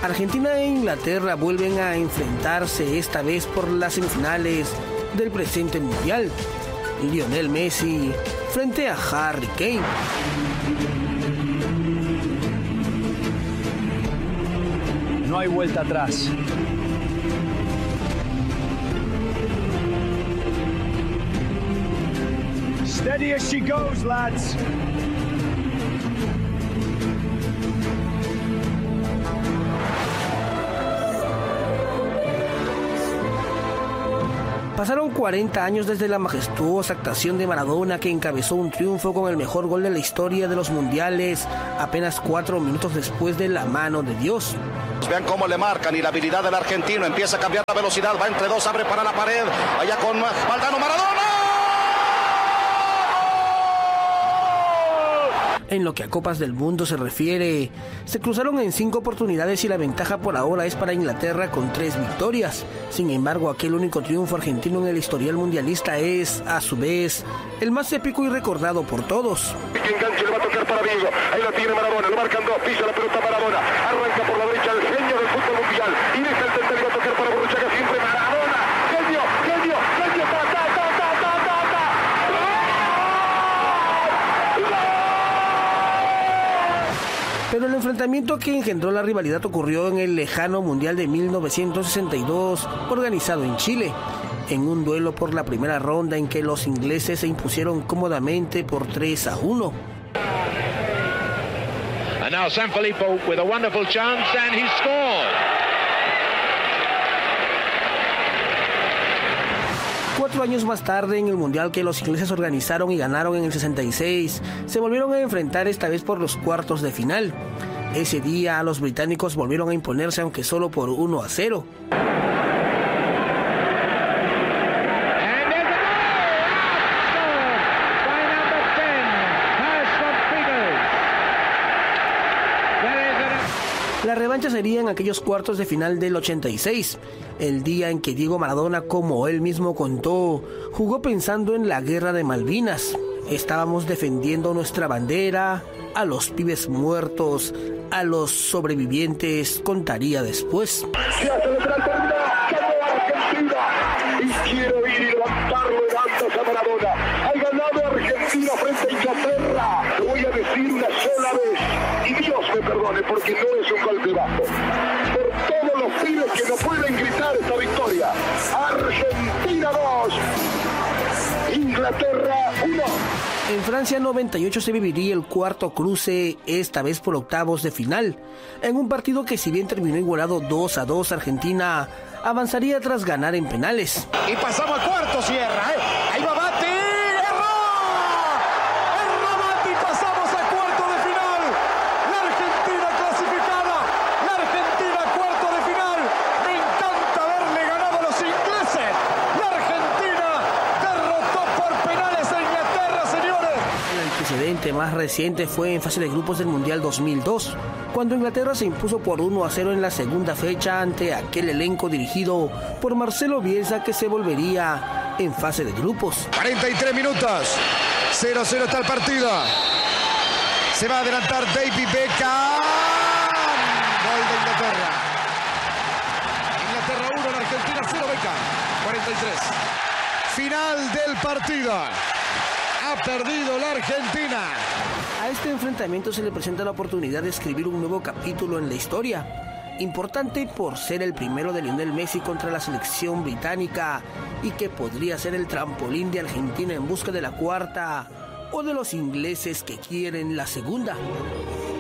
Argentina e Inglaterra vuelven a enfrentarse, esta vez por las semifinales del presente mundial. Lionel Messi frente a Harry Kane. No hay vuelta atrás. Steady as she goes, lads. Pasaron 40 años desde la majestuosa actuación de Maradona, que encabezó un triunfo con el mejor gol de la historia de los mundiales, apenas 4 minutos después de la mano de Dios. Vean cómo le marcan y la habilidad del argentino, empieza a cambiar la velocidad, va entre dos, abre para la pared, allá con Valdano, Maradona. En lo que a Copas del Mundo se refiere, se cruzaron en 5 oportunidades y la ventaja por ahora es para Inglaterra con 3 victorias. Sin embargo, aquel único triunfo argentino en el historial mundialista es, a su vez, el más épico y recordado por todos. Que enganche, le va a tocar para Vigo, ahí la tiene Maradona, lo marcan dos, pisa la pelota Maradona, arranca por la derecha el genio del fútbol mundial, y deja el centro, le va a tocar para Borruchaga, siempre Maradona, genio, genio, genio, ta. Pero el enfrentamiento que engendró la rivalidad ocurrió en el lejano Mundial de 1962, organizado en Chile, en un duelo por la primera ronda en que los ingleses se impusieron cómodamente por 3-1. And now Sanfilippo with a wonderful chance and he scored. 4 años más tarde, en el mundial que los ingleses organizaron y ganaron en el 66, se volvieron a enfrentar esta vez por los cuartos de final. Ese día los británicos volvieron a imponerse, aunque solo por 1-0. La revancha sería en aquellos cuartos de final del 86, el día en que Diego Maradona, como él mismo contó, jugó pensando en la guerra de Malvinas. Estábamos defendiendo nuestra bandera, a los pibes muertos, a los sobrevivientes, contaría después. Se celebra el torneo, ganó Argentina, y quiero ir y levantarlo en altos a Maradona. Ha ganado Argentina frente a Inglaterra, lo voy a decir una sola vez, y Dios me perdone porque no es un golpe bajo. Por todos los pibes que no pueden gritar esta victoria. Argentina 2, Inglaterra 1. En Francia 98 se viviría el cuarto cruce, esta vez por octavos de final. En un partido que, si bien terminó igualado 2-2, Argentina avanzaría tras ganar en penales. Y pasamos a cuarto, cierra, ahí va Batti. Más reciente fue en fase de grupos del Mundial 2002, cuando Inglaterra se impuso por 1-0 en la segunda fecha ante aquel elenco dirigido por Marcelo Bielsa, que se volvería en fase de grupos. 43 minutos, 0-0 está el partido. Se va a adelantar David Beckham. Gol de Inglaterra. Inglaterra 1, en Argentina 0, Beckham. 43. Final del partido. Ha perdido la Argentina. A este enfrentamiento se le presenta la oportunidad de escribir un nuevo capítulo en la historia, importante por ser el primero de Lionel Messi contra la selección británica y que podría ser el trampolín de Argentina en busca de la cuarta o de los ingleses que quieren la segunda.